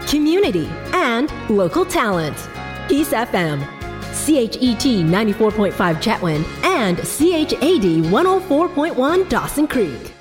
community, and local talent. Peace FM, CHET 94.5 Chatwin, and CHAD 104.1 Dawson Creek.